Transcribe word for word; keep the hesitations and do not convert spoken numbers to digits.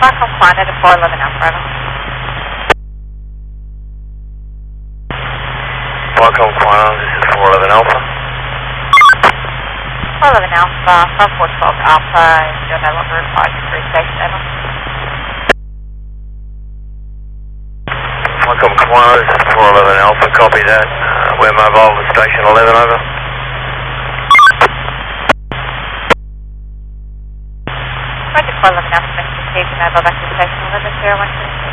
Welcome, Quanta to four eleven Alpha. Welcome, Quanta. This is four eleven Alpha. four eleven Alpha, five four one two Alpha, you're no longer required to crew station, over. Welcome, Quanta. This is four eleven Alpha. Copy that. Uh, we're mobile to station eleven, over. Roger, four eleven Alpha, Mister Steve, mobile back to station eleven, zero one two.